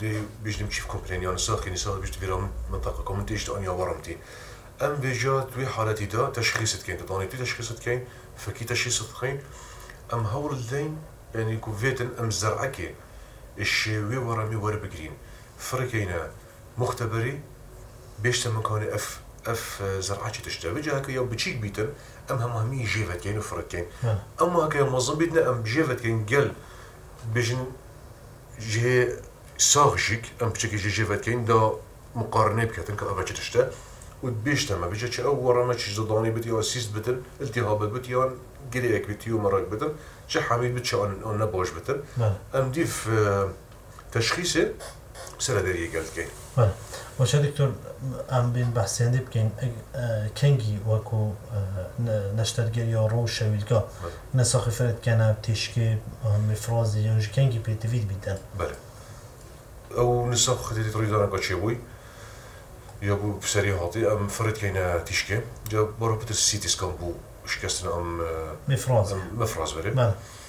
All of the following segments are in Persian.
دي بيجنم كيف كومبلينيان ساخن ساخ بيجت فيرام منطقة كومنتيش أني ورمتي أم بيجات وي حالتي دا تشخيصت كين تدانيتي تشخيصت كين فكي تشخيصت كين أم هور الذين يعني كوفيتن أم زرعكي الشوي ورمي ور بجرين فرقينا مختبري بيشت مكان اف زرعتي تشتغل جا هكا يا بتشيك بيتن ام همي جيفت كاين وفرق كاين اما هكا منظم بيتنا ام جيفت كاين قال بيجن جي ساغشيك ام بتشيك جيفت كاين دا مقارنه بكاتن كابا تشتا وبيشتا ما بيجاتش اول ما تشي ضاني بتي او سيست بتن التهاب بتي قريك بتي ومرق بتن شي حميد بتش ان نبوش بتن ام ديف تشخيصه سرداري قالت كاين باشه دکتر ام بین بحثنده بکن کنگی وکو نشترگری یا رو شویلگا نساخی فرد کنه تشکی مفرازی یا کنگی پیتوید بیدن بله او نساخ خدیدی تریدانه که چه بوی یا بو بسری هاتی ام فرد کنه تشکی جا بارو بتر سیتی سکان بو شکستن ام مفراز بله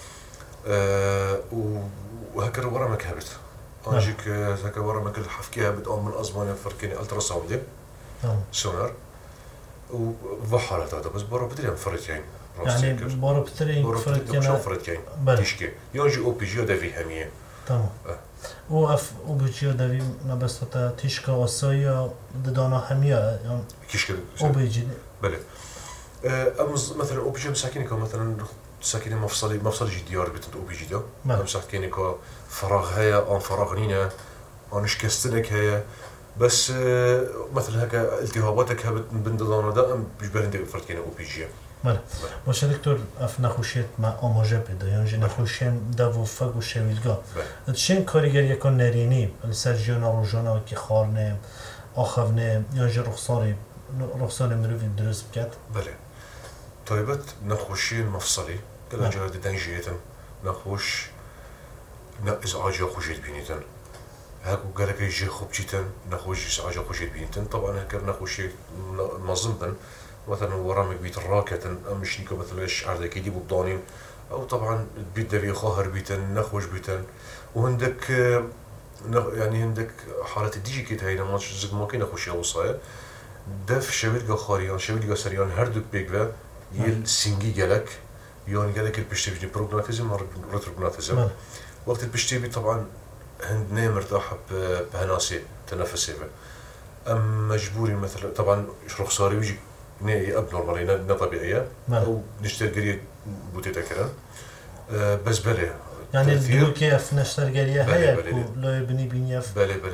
و هكر ورا ما كهبت اجيك هكا ورا ما كل حفكيها بدأ من أزمان فركيني ألترا ساوندي سونار وفحالة هذا بس برا بدري هم فرتين يعني برا بدري فرتين تشكي يونجي أو بي جي دافي همية تمام وأف أو بي جي دافي نبسطة تشكا وصايا ددانا همية يعني كيشكا أو بي جي بله مثلا أو بي جي مساكيني مثلا ساكنة مفصلي جي ديار بتنت أو بي جي دا مساكيني فراغ هيا أو فراغ نينا أو شكستنك هيا بس مثل هكا التهاباتك هبت بندضانا دا أم بجبرين فرد كينا أو بي جي بله باشه دکتر اف نخوشیت ما آماجه بده یعنی نخوشیم دو فگ و شویلگاه چین کاریگری یکان نرینی سرجیانا روزانه که خارنه آخونه یعنی رخصار مروی درست بکد بله طيبت نخوشي مفصلي كلا جرد دنجيتن نخوش ازعاج خوشيت بينيتن هاكو قالك يجي خوبجيتن نخوش ازعاج خوشيت بينيتن طبعا هكر نخوشي نظمبن مثلا ورامك بيت الراكتن مش نيكو مثلا الشعر ذاك يجيبوا بضانين او طبعا البيت ده خاهر بيتن نخوش بيتن وعندك يعني عندك حالة الديجي كيت هاي نماش زق ماكي نخوشي وصايا دف شويلقا خاريان شويلقا سريان هردوك بيقوا يل سنجي جالك يون جالك البشتي بيجي بروجناتيزم أو ريتروجناتيزم وقت البشتي بي طبعا هندنا مرتاح بهناسي تنفسي أم مجبوري مثلا طبعا رخصاري بيجي نهائي أب نورمالي نا طبيعية أو نشتري قرية بوتيتا كده بس بله يعني الدول كيف نشتري قرية هيا لا يبني بنيف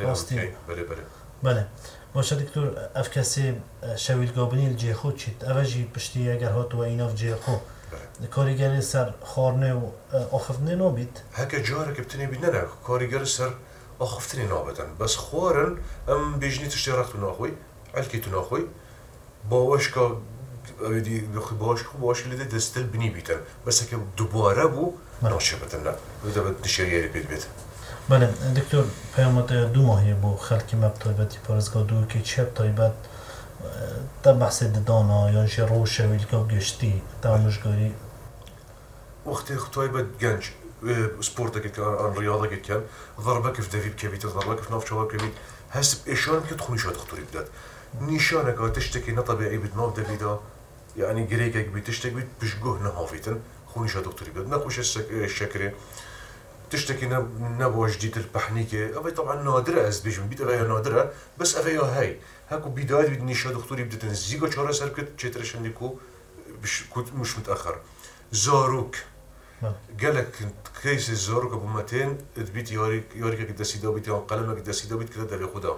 بله باشه دکتر اف کسی شویلگاه بنی الجی خود چید اوجی پشتی اگر هات و اینا في جی خود کاریگری سر خارنه و آخفتنه نابید هکا جارك بتني بدنا كاريجر سر آخفتني نابدن بس خوارن ام بيجني تشتركت ناخوي علكيتو ناخوي باوشكا دي باوش اللي دستل بني بيتن بس هكا دوباره بو ناشبتن لا وده بدشيري بيت بله دکتر پیامت 2 ماهی بو خلکی مب طایبتی پارزگاه دو که چه طایبت تا بحث دانا یا چه روش ویلگاه گشتی تا مشگاری وقتی طایبت گنج سپورت که آن ریاضه که ضربه کف دویب کبیت ضربه کف ناف شواب کبیت هست اشان که تخونی شاد خطوری بدد نشانه که تشتکی نطبیعی بد ناف دویدا يعني جريكك بتشتكي بشجوه نهافيتن خوني شاد دكتوري بدنا نخوش الشكري تشتكي نبوة جديد البحنيكة أبي طبعا نادرة أز بيجون بيت أبي نادرة بس أبي هاي هاكو بداية بدني شاد دكتوري بدت نزيجو شهر سركت شترش عندكو مش متأخر زاروك قالك كيس الزاروك أبو متين تبيت ياريك كده سيدا بيت يان قلمك كده سيدا بيت كده دلي خدا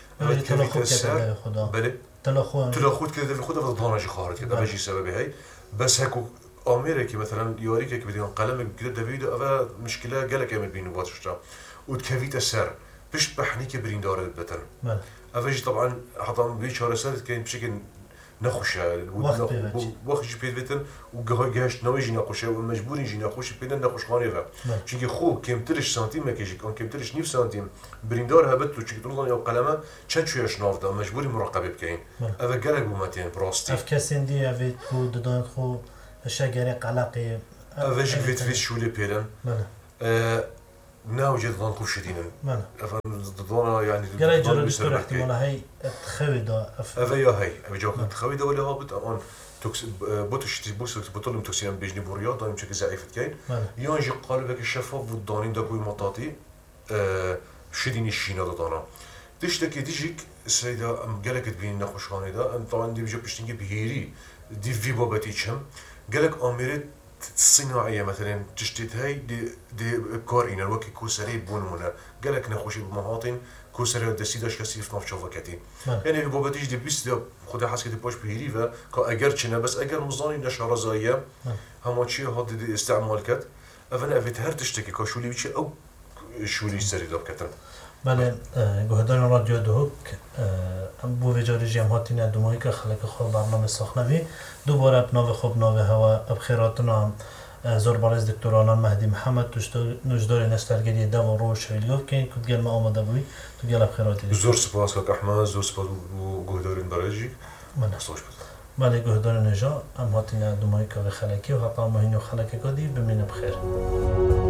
بله تلاخود كده دلي خدا فضلنا جي خارج كده بيجي سبب هاي بس هاكو أمريكي مثلا يوريك بديان قلمك كده دفيدو أبا مشكلة قالك يعمل بينو باتشتا وتكفيت السر بيش بحنيكي برين دار البتن أفاجي طبعا حطام بيش هرسالت كاين بشكل نخوشة وقت جي بيت بتن وجهش نويجي نخوشة ومجبورين جي نخوش بينا نخوش خانيفا شكي خو كمترش سنتيم مكيجي كان كمترش نيف سنتيم برين دار هبتو شكي تنظن يو قلمه چند شويش نافدا مجبوري مراقبة بكاين أفا قالك بوماتين براستي أف كاسين دي أفيت كو ددان خو الشجرة قلقي أفاجي فيت شولي بيلن ناوجد ضان خوش شدينا مانا ضانا يعني قال جرى دكتور احتمال هاي تخوي دا أفا يا هاي أبي جاك تخوي دا ولا هابط أن توكس بوتش بوس بطلم توكسين بيجني بوريا دايم شكل زعيفة كين يانجي قالبك الشفاف والضانين دا كوي مطاطي شديني الشينا دا دانا تشتكي تجيك سيدا أم قالك تبين نخوشخاني دا أم طبعا دي بيجا بيشتنجي بهيري دي في باباتيشهم قالك أميرت الصناعية مثلا تشتيت هاي دي كارينا الوكي كوسري بونمونا قالك نخوشي بمهاطين كوسري دسيداش كسيف ناف شوفكتي يعني باباتيش دي بيست خدا حس كده باش بهيري و كأجر چنا بس أجر مزاني نشارة زايا هما چي هاد دي استعمال كت أفنا أفيت هر تشتكي كشولي بيشي أو شولي سري داب كتن بله گهدان رادیو دهوک بو وجاری جمع هاتین دومایی که خلق خوب برنامه ساخنوی دوباره ابناو خوب ناوه هوا ابخیراتنا زوربارز دکترانان مهدی محمد نجدار نسترگری دو و روش ویلگوف که کد گل ما آمده بوی تو گل ابخیراتی زور سپاس که احمد زور سپاس گهدارین برایجی نصاش بزن بله گهدان نجا ام هاتین دومایی که خلقی و حقا مهین و خلقی کدی بمین بخیر